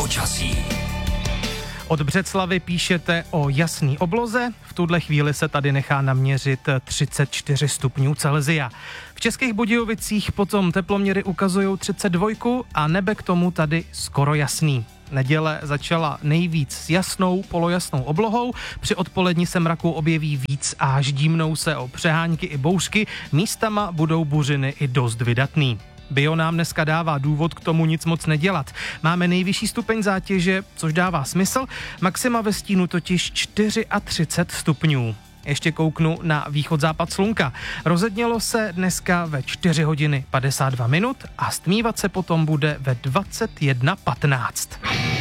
počasí. Od Břeclavy píšete o jasný obloze, v tuhle chvíli se tady nechá naměřit 34 stupňů Celsia. V Českých Budějovicích potom teploměry ukazují 32 a nebe k tomu tady skoro jasný. Neděle začala nejvíc s jasnou, polojasnou oblohou, při odpolední se mraku objeví víc a až dímnou se o přehánky i bouřky, místama budou buřiny i dost vydatný. Bio nám dneska dává důvod k tomu nic moc nedělat. Máme nejvyšší stupeň zátěže, což dává smysl, maxima ve stínu totiž 34 stupňů. Ještě kouknu na východ-západ slunka. Rozednělo se dneska ve 4 hodiny 52 minut a stmívat se potom bude ve 21:15.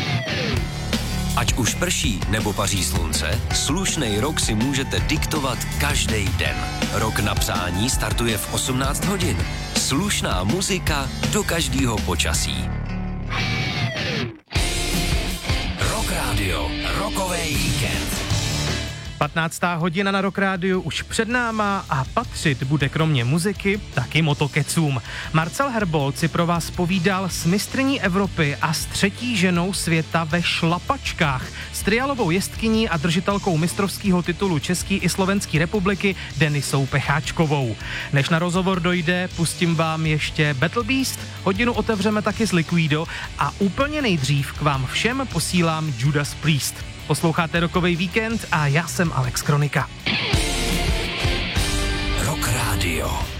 Ať už prší nebo paří slunce, slušnej rok si můžete diktovat každý den. Rok na přání startuje v 18 hodin. Slušná muzika do každého počasí. Rock Radio, rokovej víkend. 15. hodina na Rock Rádiu už před náma a patřit bude kromě muziky taky motokecům. Marcel Herbold si pro vás povídal s mistryní Evropy a s 3. ženou světa ve šlapačkách, s trialovou jezdkyní a držitelkou mistrovského titulu České i Slovenské republiky Denisou Pecháčkovou. Než na rozhovor dojde, pustím vám ještě Battle Beast, hodinu otevřeme taky z Liquido a úplně nejdřív k vám všem posílám Judas Priest. Posloucháte Rockovej víkend a já jsem Alex Kronika. Rock Radio.